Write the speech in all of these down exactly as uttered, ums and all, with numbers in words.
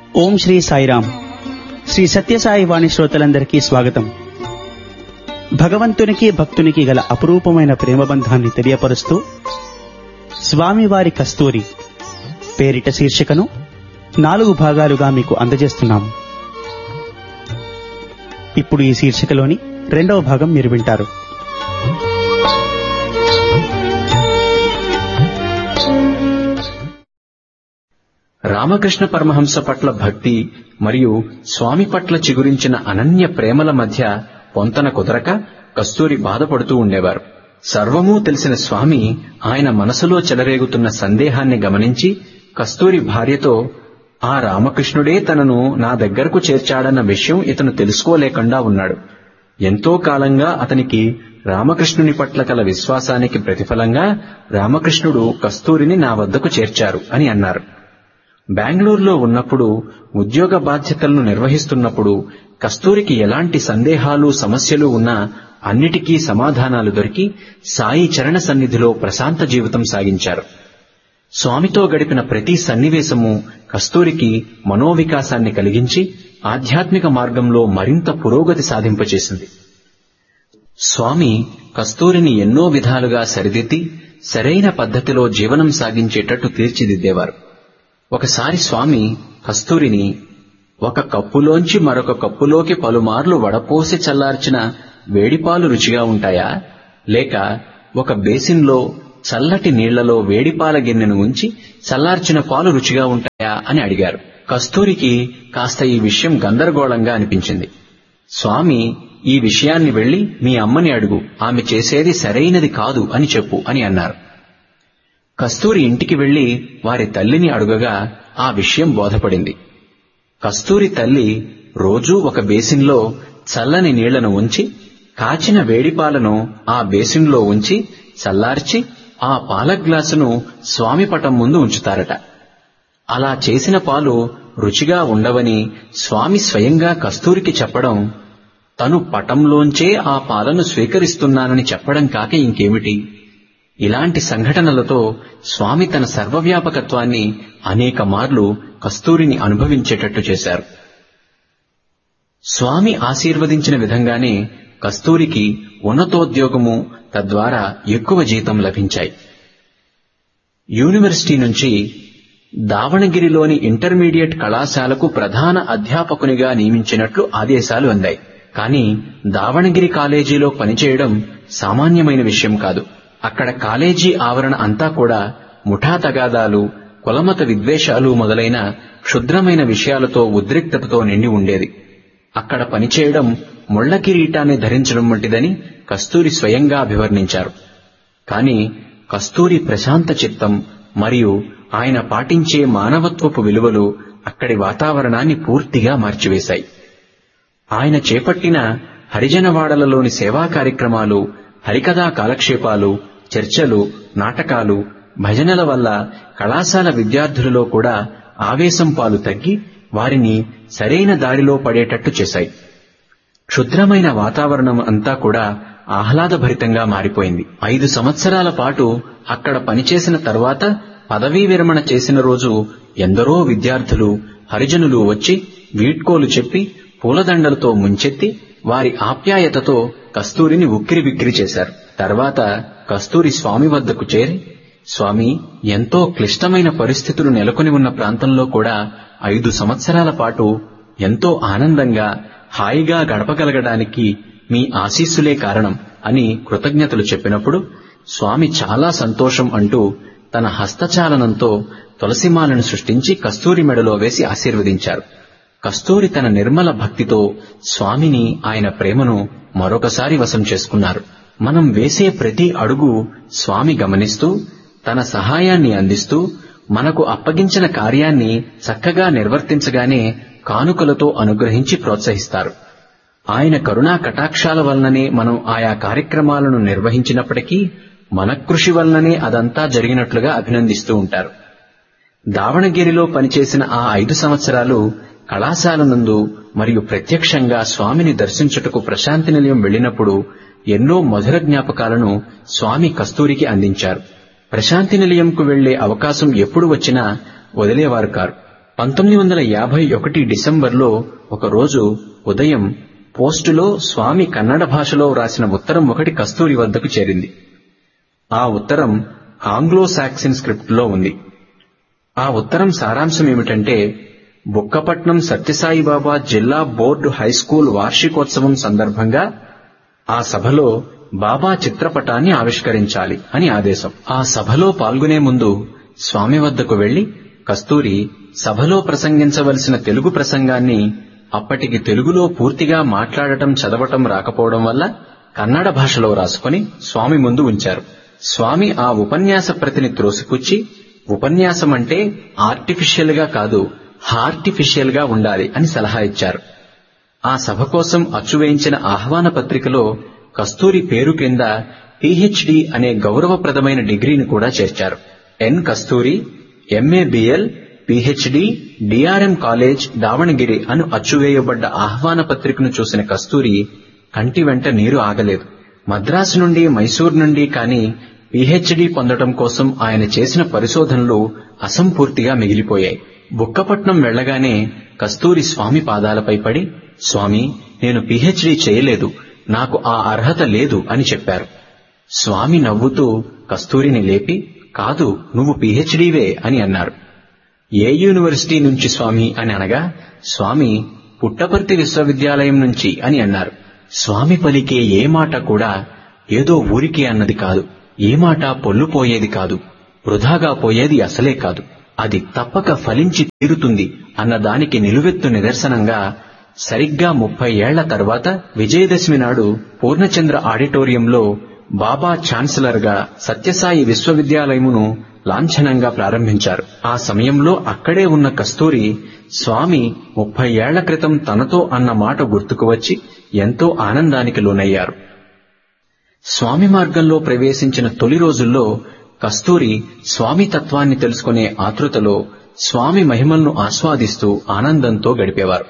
ఓం శ్రీ సాయిరాం. శ్రీ సత్యసాయి వాణి శ్రోతలందరికీ స్వాగతం. భగవంతునికి భక్తునికి గల అపురూపమైన ప్రేమబంధాన్ని తెలియపరుస్తూ స్వామివారి కస్తూరి పేరిట శీర్షికను నాలుగు భాగాలుగా మీకు అందజేస్తున్నాము. ఇప్పుడు ఈ శీర్షికలోని రెండవ భాగం మీరు వింటారు. రామకృష్ణ పరమహంస పట్ల భక్తి మరియు స్వామి పట్ల చిగురించిన అనన్య ప్రేమల మధ్య పొంతన కుదరక కస్తూరి బాధపడుతూ ఉండేవారు. సర్వమూ తెలిసిన స్వామి ఆయన మనసులో చెలరేగుతున్న సందేహాన్ని గమనించి కస్తూరి భార్యతో, ఆ రామకృష్ణుడే తనను నా దగ్గరకు చేర్చాడన్న విషయం ఇతను తెలుసుకోలేకుండా ఉన్నాడు. ఎంతో కాలంగా అతనికి రామకృష్ణుని పట్ల కల విశ్వాసానికి ప్రతిఫలంగా రామకృష్ణుడు కస్తూరిని నా వద్దకు చేర్చారు అని అన్నారు. బెంగళూరులో ఉన్నప్పుడు ఉద్యోగ బాధ్యతలను నిర్వహిస్తున్నప్పుడు కస్తూరికి ఎలాంటి సందేహాలు సమస్యలు ఉన్నా అన్నిటికీ సమాధానాలు దొరికి సాయి చరణ సన్నిధిలో ప్రశాంత జీవితం సాగించారు. స్వామితో గడిపిన ప్రతి సన్నివేశము కస్తూరికి మనోవికాసాన్ని కలిగించి ఆధ్యాత్మిక మార్గంలో మరింత పురోగతి సాధింపచేసింది. స్వామి కస్తూరిని ఎన్నో విధాలుగా సరిదిద్ది సరైన పద్ధతిలో జీవనం సాగించేటట్టు తీర్చిదిద్దేవారు. ఒకసారి స్వామి కస్తూరిని, ఒక కప్పులోంచి మరొక కప్పులోకి పలుమార్లు వడపోసి చల్లార్చిన వేడిపాలు రుచిగా ఉంటాయా, లేక ఒక బేసిన్లో చల్లటి నీళ్లలో వేడిపాల గిన్నెను ఉంచి చల్లార్చిన పాలు రుచిగా ఉంటాయా అని అడిగారు. కస్తూరికి కాస్త ఈ విషయం గందరగోళంగా అనిపించింది. స్వామి, ఈ విషయాన్ని వెళ్లి మీ అమ్మని అడుగు, ఆమె చేసేది సరైనది కాదు అని చెప్పు అని అన్నారు. కస్తూరి ఇంటికి వెళ్లి వారి తల్లిని అడుగగా ఆ విషయం బోధపడింది. కస్తూరి తల్లి రోజూ ఒక బేసిన్లో చల్లని నీళ్లను ఉంచి కాచిన వేడిపాలను ఆ బేసిన్లో ఉంచి చల్లార్చి ఆ పాల గ్లాసును స్వామి పటం ముందు ఉంచుతారట. అలా చేసిన పాలు రుచిగా ఉండవని స్వామి స్వయంగా కస్తూరికి చెప్పడం, తను పటంలోంచే ఆ పాలను స్వీకరిస్తున్నానని చెప్పడం కాక ఇంకేమిటి? ఇలాంటి సంఘటనలతో స్వామి తన సర్వవ్యాపకత్వాన్ని అనేక మార్లు కస్తూరిని అనుభవించేటట్టు చేశారు. స్వామి ఆశీర్వదించిన విధంగానే కస్తూరికి ఉన్నతోద్యోగము, తద్వారా ఎక్కువ జీతం లభించాయి. యూనివర్సిటీ నుంచి దావణగిరిలోని ఇంటర్మీడియట్ కళాశాలకు ప్రధాన అధ్యాపకునిగా నియమించినట్లు ఆదేశాలు అందాయి. కానీ దావణగిరి కాలేజీలో పనిచేయడం సామాన్యమైన విషయం కాదు. అక్కడ కాలేజీ ఆవరణ అంతా కూడా ముఠా తగాదాలు, కులమత విద్వేషాలు మొదలైన క్షుద్రమైన విషయాలతో ఉద్రిక్తతతో నిండి ఉండేది. అక్కడ పనిచేయడం ముళ్ల కిరీటాన్ని ధరించడం వంటిదని కస్తూరి స్వయంగా అభివర్ణించారు. కాని కస్తూరి ప్రశాంత చిత్తం మరియు ఆయన పాటించే మానవత్వపు విలువలు అక్కడి వాతావరణాన్ని పూర్తిగా మార్చివేశాయి. ఆయన చేపట్టిన హరిజనవాడలలోని సేవా కార్యక్రమాలు, హరికథా కాలక్షేపాలు, చర్చలు, నాటకాలు, భజనల వల్ల కళాశాల విద్యార్థులలో కూడా ఆవేశం పాలు తగ్గి వారిని సరైన దారిలో పడేటట్టు చేశాయి. క్షుద్రమైన వాతావరణం అంతా కూడా ఆహ్లాదభరితంగా మారిపోయింది. ఐదు సంవత్సరాల పాటు అక్కడ పనిచేసిన తర్వాత పదవీ విరమణ చేసిన రోజు ఎందరో విద్యార్థులు, హరిజనులు వచ్చి వీడ్కోలు చెప్పి పూలదండలతో ముంచెత్తి వారి ఆప్యాయతతో కస్తూరిని ఉక్కిరిబిక్కిరి చేశారు. తర్వాత కస్తూరి స్వామి వద్దకు చేరి, స్వామి, ఎంతో క్లిష్టమైన పరిస్థితులు నెలకొని ఉన్న ప్రాంతంలో కూడా ఐదు సంవత్సరాల పాటు ఎంతో ఆనందంగా హాయిగా గడపగలగడానికి మీ ఆశీస్సులే కారణం అని కృతజ్ఞతలు చెప్పినప్పుడు స్వామి చాలా సంతోషం అంటూ తన హస్తచాలనంతో తులసిమాలను సృష్టించి కస్తూరి మెడలో వేసి ఆశీర్వదించారు. కస్తూరి తన నిర్మల భక్తితో స్వామిని, ఆయన ప్రేమను మరొకసారి వశం చేసుకున్నారు. మనం వేసే ప్రతి అడుగు స్వామి గమనిస్తూ తన సహాయాన్ని అందిస్తూ మనకు అప్పగించిన కార్యాన్ని చక్కగా నిర్వర్తించగానే కానుకలతో అనుగ్రహించి ప్రోత్సహిస్తారు. ఆయన కరుణా కటాక్షాల వలననే మనం ఆయా కార్యక్రమాలను నిర్వహించినప్పటికీ మన కృషి వలననే అదంతా జరిగినట్లుగా అభినందిస్తూ ఉంటారు. దావణగిరిలో పనిచేసిన ఆ ఐదు సంవత్సరాలు కళాశాల నందు మరియు ప్రత్యక్షంగా స్వామిని దర్శించుటకు ప్రశాంతి నిలయం వెళ్లినప్పుడు ఎన్నో మధుర జ్ఞాపకాలను స్వామి కస్తూరికి అందించారు. ప్రశాంతి నిలయంకు వెళ్లే అవకాశం ఎప్పుడు వచ్చినా వదిలేవారు కారు. పంతొమ్మిది వందల యాభై ఒకటి డిసెంబర్లో ఒకరోజు ఉదయం పోస్టులో స్వామి కన్నడ భాషలో వ్రాసిన ఉత్తరం ఒకటి కస్తూరి వద్దకు చేరింది. ఆ ఉత్తరం ఆంగ్లో సాక్సన్ స్క్రిప్ట్లో ఉంది. ఆ ఉత్తరం సారాంశమేమిటంటే, బుక్కపట్నం సత్యసాయిబాబా జిల్లా బోర్డు హైస్కూల్ వార్షికోత్సవం సందర్భంగా ఆ సభలో బాబా చిత్రపటాన్ని ఆవిష్కరించాలి అని ఆదేశం. ఆ సభలో పాల్గొనే ముందు స్వామి వద్దకు వెళ్లి కస్తూరి సభలో ప్రసంగించవలసిన తెలుగు ప్రసంగాన్ని అప్పటికి తెలుగులో పూర్తిగా మాట్లాడటం చదవటం రాకపోవడం వల్ల కన్నడ భాషలో రాసుకుని స్వామి ముందు ఉంచారు. స్వామి ఆ ఉపన్యాస ప్రతిని త్రోసిపుచ్చి, ఉపన్యాసం అంటే ఆర్టిఫిషియల్ గా కాదు, హార్టిఫిషియల్ గా ఉండాలి అని సలహా ఇచ్చారు. ఆ సభ కోసం అచ్చువేయించిన ఆహ్వాన పత్రికలో కస్తూరి పేరు కింద పీహెచ్డీ అనే గౌరవప్రదమైన డిగ్రీని కూడా చేర్చారు. ఎన్ కస్తూరి, MA BL, PhD, DRM college, Davangere అను అచ్చువేయబడ్డ ఆహ్వాన పత్రికను చూసిన కస్తూరి కంటి వెంట నీరు ఆగలేదు. మద్రాసు నుండి, మైసూర్ నుండి కానీ పీహెచ్డీ పొందడం కోసం ఆయన చేసిన పరిశోధనలు అసంపూర్తిగా మిగిలిపోయాయి. బుక్కపట్నం వెళ్లగానే కస్తూరి స్వామి పాదాలపై పడి, స్వామి, నేను పీహెచ్డీ చేయలేదు, నాకు ఆ అర్హత లేదు అని చెప్పారు. స్వామి నవ్వుతూ కస్తూరిని లేపి, కాదు, నువ్వు పీహెచ్డీవే అని అన్నారు. ఏ యూనివర్సిటీ నుంచి స్వామి అని అనగా, స్వామి పుట్టపర్తి విశ్వవిద్యాలయం నుంచి అని అన్నారు. స్వామి పలికే ఏ మాట కూడా ఏదో ఊరికే అన్నది కాదు, ఏ మాట పొల్లుపోయేది కాదు, వృధాగా పోయేది అసలే కాదు, అది తప్పక ఫలించి తీరుతుంది అన్నదానికి నిలువెత్తు నిదర్శనంగా సరిగ్గా ముప్పై ఏళ్ల తర్వాత విజయదశమి నాడు పూర్ణచంద్ర ఆడిటోరియంలో బాబా ఛాన్సలర్ గా సత్యసాయి విశ్వవిద్యాలయమును లాంఛనంగా ప్రారంభించారు. ఆ సమయంలో అక్కడే ఉన్న కస్తూరి స్వామి ముప్పై ఏళ్ల క్రితం తనతో అన్న మాట గుర్తుకు వచ్చి ఎంతో ఆనందానికి లోనయ్యారు. స్వామి మార్గంలో ప్రవేశించిన తొలి రోజుల్లో కస్తూరి స్వామి తత్వాన్ని తెలుసుకునే ఆతృతలో స్వామి మహిమలను ఆస్వాదిస్తూ ఆనందంతో గడిపేవారు.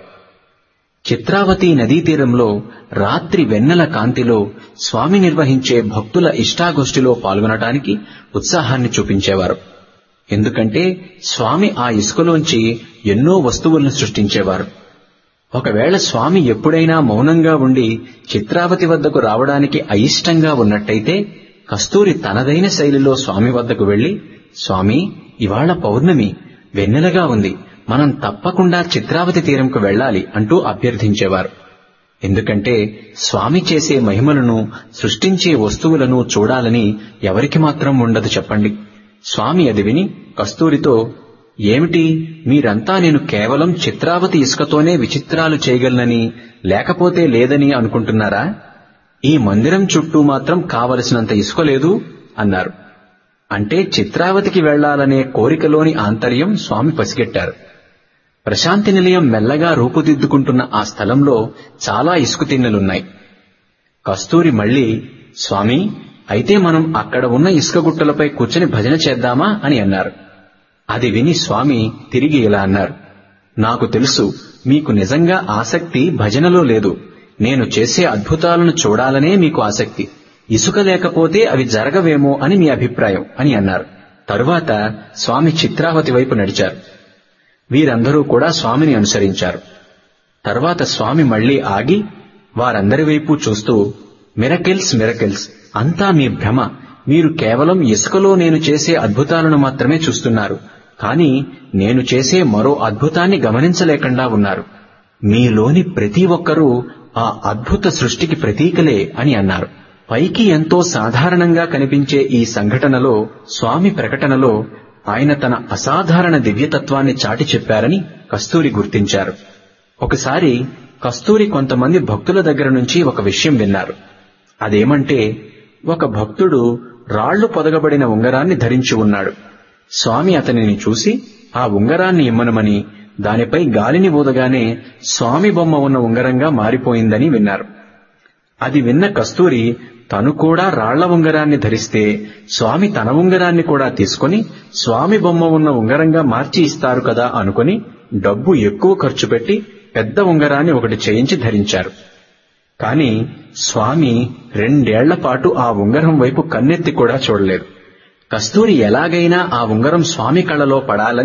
చిత్రావతి నదీ తీరంలో రాత్రి వెన్నెల కాంతిలో స్వామి నిర్వహించే భక్తుల ఇష్టాగోష్ఠిలో పాల్గొనడానికి ఉత్సాహాన్ని చూపించేవారు. ఎందుకంటే స్వామి ఆ ఇసుకలోంచి ఎన్నో వస్తువులను సృష్టించేవారు. ఒకవేళ స్వామి ఎప్పుడైనా మౌనంగా ఉండి చిత్రావతి వద్దకు రావడానికి అయిష్టంగా ఉన్నట్టయితే కస్తూరి తనదైన శైలిలో స్వామి వద్దకు వెళ్లి, స్వామి, ఇవాళ పౌర్ణమి, వెన్నెలగా ఉంది, మనం తప్పకుండా చిత్రావతి తీరంకు వెళ్లాలి అంటూ అభ్యర్థించేవారు. ఎందుకంటే స్వామి చేసే మహిమలను, సృష్టించే వస్తువులను చూడాలని ఎవరికి మాత్రం ఉండదు చెప్పండి. స్వామి అది విని కస్తూరితో, ఏమిటి, మీరంతా నేను కేవలం చిత్రావతి ఇసుకతోనే విచిత్రాలు చేయగలనని, లేకపోతే లేదని అనుకుంటున్నారా? ఈ మందిరం చుట్టూ మాత్రం కావలసినంత ఇసుక లేదు అన్నారు. అంటే చిత్రావతికి వెళ్లాలనే కోరికలోని ఆంతర్యం స్వామి పసిగట్టారు. ప్రశాంతి నిలయం మెల్లగా రూపుదిద్దుకుంటున్న ఆ స్థలంలో చాలా ఇసుక తిన్నెలున్నాయి. కస్తూరి మళ్లీ, స్వామి, అయితే మనం అక్కడ ఉన్న ఇసుక గుట్టలపై కూర్చొని భజన చేద్దామా అని అన్నారు. అది విని స్వామి తిరిగి ఇలా అన్నారు, నాకు తెలుసు, మీకు నిజంగా ఆసక్తి భజనలో లేదు, నేను చేసే అద్భుతాలను చూడాలనే మీకు ఆసక్తి, ఇసుక లేకపోతే అవి జరగవేమో అని మీ అభిప్రాయం అని అన్నారు. తరువాత స్వామి చిత్రావతి వైపు నడిచారు. వీరందరూ కూడా స్వామిని అనుసరించారు. తర్వాత స్వామి మళ్లీ ఆగి వారందరి వైపు చూస్తూ, మిరకిల్స్ మిరకిల్స్, అంతా మీ భ్రమ, మీరు కేవలం ఇసుకలో నేను చేసే అద్భుతాలను మాత్రమే చూస్తున్నారు, కానీ నేను చేసే మరో అద్భుతాన్ని గమనించలేకుండా ఉన్నారు. మీలోని ప్రతి ఒక్కరూ ఆ అద్భుత సృష్టికి ప్రతీకలే అని అన్నారు. పైకి ఎంతో సాధారణంగా కనిపించే ఈ సంఘటనలో, స్వామి ప్రకటనలో ఆయన తన అసాధారణ దివ్యతత్వాన్ని చాటి చెప్పారని కస్తూరి గుర్తించారు. ఒకసారి కస్తూరి కొంతమంది భక్తుల దగ్గర నుంచి ఒక విషయం విన్నారు. అదేమంటే, ఒక భక్తుడు రాళ్లు పొదగబడిన ఉంగరాన్ని ధరించి ఉన్నాడు. స్వామి అతనిని చూసి ఆ ఉంగరాన్ని ఇమ్మనమని, దానిపై గాలిని ఊదగానే స్వామి బొమ్మ ఉన్న ఉంగరంగా మారిపోయిందని విన్నారు. అది విన్న కస్తూరి తను కూడా రాళ్ల ఉంగరాన్ని ధరిస్తే స్వామి తన ఉంగరాన్ని కూడా తీసుకుని స్వామి బొమ్మ ఉన్న ఉంగరంగా మార్చి ఇస్తారు కదా అనుకుని డబ్బు ఎక్కువ ఖర్చు పెట్టి పెద్ద ఉంగరాన్ని ఒకటి చేయించి ధరించారు. కాని స్వామి రెండేళ్ల పాటు ఆ ఉంగరం వైపు కన్నెత్తి కూడా చూడలేదు. కస్తూరి ఎలాగైనా ఆ ఉంగరం స్వామి కళ్ళలో పడాలని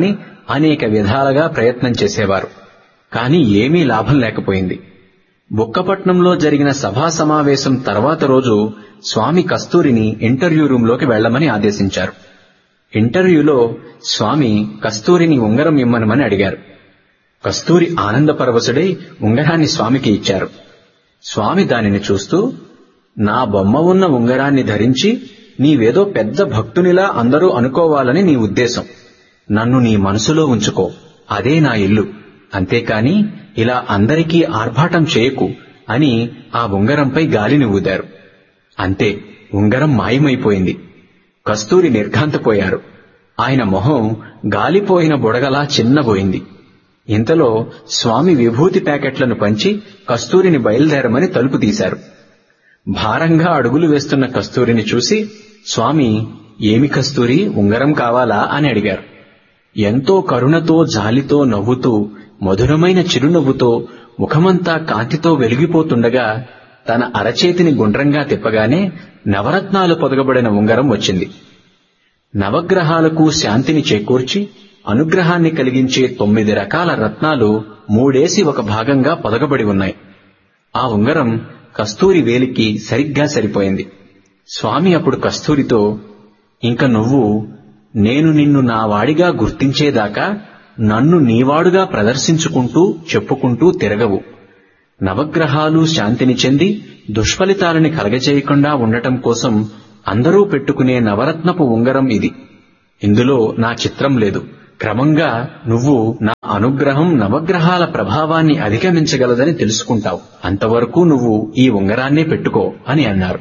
అనేక విధాలుగా ప్రయత్నం చేసేవారు. కాని ఏమీ లాభం లేకపోయింది. బుక్కపట్నంలో జరిగిన సభా సమావేశం తర్వాత రోజు స్వామి కస్తూరిని ఇంటర్వ్యూ రూంలోకి వెళ్లమని ఆదేశించారు. ఇంటర్వ్యూలో స్వామి కస్తూరిని ఉంగరం ఇమ్మనమని అడిగారు. కస్తూరి ఆనందపరవశుడై ఉంగరాన్ని స్వామికి ఇచ్చారు. స్వామి దానిని చూస్తూ, నా బొమ్మ ఉన్న ఉంగరాన్ని ధరించి నీవేదో పెద్ద భక్తునిలా అందరూ అనుకోవాలని నీ ఉద్దేశం. నన్ను నీ మనసులో ఉంచుకో, అదే నా ఇల్లు. అంతేకాని ఇలా అందరికీ ఆర్భాటం చేయకు అని ఆ ఉంగరంపై గాలిని ఊదారు. అంతే, ఉంగరం మాయమైపోయింది. కస్తూరి నిర్ఘాంతపోయారు. ఆయన మొహం గాలిపోయిన బుడగలా చిన్నబోయింది. ఇంతలో స్వామి విభూతి ప్యాకెట్లను పంచి కస్తూరిని బయలుదేరమని తలుపు తీశారు. భారంగా అడుగులు వేస్తున్న కస్తూరిని చూసి స్వామి, ఏమి కస్తూరి, ఉంగరం కావాలా అని అడిగారు. ఎంతో కరుణతో జాలితో నవ్వుతూ మధురమైన చిరునవ్వుతో ముఖమంతా కాంతితో వెలిగిపోతుండగా తన అరచేతిని గుండ్రంగా తిప్పగానే నవరత్నాలు పొదగబడిన ఉంగరం వచ్చింది. నవగ్రహాలకు శాంతిని చేకూర్చి అనుగ్రహాన్ని కలిగించే తొమ్మిది రకాల రత్నాలు మూడేసి ఒక భాగంగా పొదగబడి ఉన్నాయి. ఆ ఉంగరం కస్తూరి వేలికి సరిగ్గా సరిపోయింది. స్వామి అప్పుడు కస్తూరితో, ఇంక నువ్వు నేను నిన్ను నా వాడిగా గుర్తించేదాకా నన్ను నీవాడుగా ప్రదర్శించుకుంటూ చెప్పుకుంటూ తిరగవు. నవగ్రహాలు శాంతిని చెంది దుష్ఫలితాలని కలగజేయకుండా ఉండటం కోసం అందరూ పెట్టుకునే నవరత్నపు ఉంగరం ఇది. ఇందులో నా చిత్రం లేదు. క్రమంగా నువ్వు నా అనుగ్రహం నవగ్రహాల ప్రభావాన్ని అధిగమించగలదని తెలుసుకుంటావు. అంతవరకు నువ్వు ఈ ఉంగరాన్నే పెట్టుకో అని అన్నారు.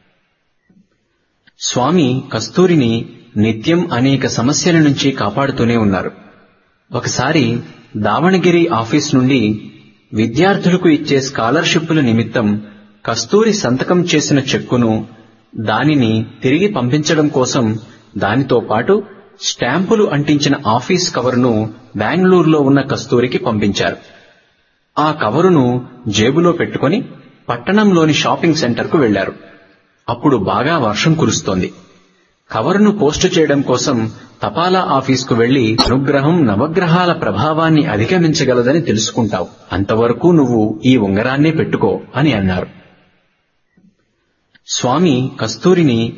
స్వామి కస్తూరిని నిత్యం అనేక సమస్యల నుంచి కాపాడుతూనే ఉన్నారు. ఒకసారి దావణగిరి ఆఫీస్ నుండి విద్యార్థులకు ఇచ్చే స్కాలర్షిప్పుల నిమిత్తం కస్తూరి సంతకం చేసిన చెక్కును, దానిని తిరిగి పంపించడం కోసం దానితో పాటు స్టాంపులు అంటించిన ఆఫీస్ కవరును బెంగళూరులో ఉన్న కస్తూరికి పంపించారు. ఆ కవరును జేబులో పెట్టుకుని పట్టణంలోని షాపింగ్ సెంటర్కు వెళ్లారు. అప్పుడు బాగా వర్షం కురుస్తోంది. కవరును పోస్టు చేయడం కోసం తపాలా ఆఫీసుకు వెళ్లి అనుగ్రహం నవగ్రహాల ప్రభావాన్ని అధిగమించగలదని తెలుసుకుంటావు. అంతవరకు నువ్వు ఈ ఉంగరాన్నే పెట్టుకో అని అన్నారు. స్వామి కస్తూరిని